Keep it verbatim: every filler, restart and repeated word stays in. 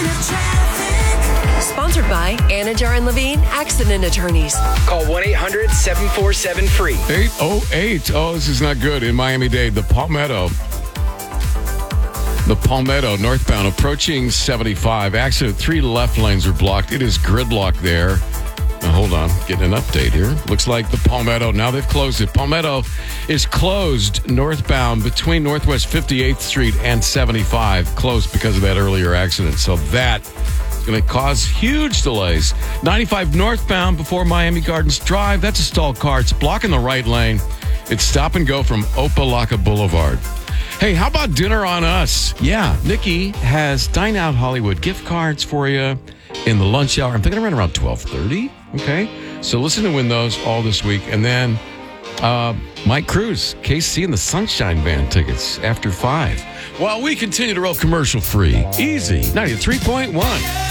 Sponsored by Anajar and Levine Accident Attorneys. Call one eight hundred seven four seven free. eight oh eight. Oh, this is not good. In Miami-Dade, the Palmetto. The Palmetto northbound approaching seventy-five. Accident, three left lanes are blocked. It is gridlock there. Now, hold on. Getting an update here. Looks like the Palmetto, now they've closed it. Palmetto is closed northbound between Northwest fifty-eighth Street and seventy-five. Closed because of that earlier accident. So that is going to cause huge delays. ninety-five northbound before Miami Gardens Drive. That's a stalled car. It's blocking the right lane. It's stop and go from Opelika Boulevard. Hey, how about dinner on us? Yeah, Nikki has Dine Out Hollywood gift cards for you in the lunch hour. I'm thinking around around twelve thirty. Okay, so listen to win those all this week. And then uh, Mike Cruz, K C and the Sunshine Band tickets after five. While we continue to roll commercial free. Easy. ninety-three point one.